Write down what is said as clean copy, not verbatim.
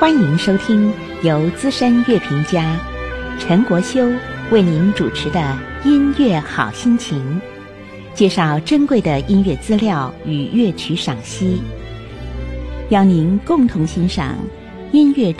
欢迎收听由资深乐评家陈国修为您主持的音乐好心情，介绍珍贵的音乐资料与乐曲赏析，邀您共同欣赏音乐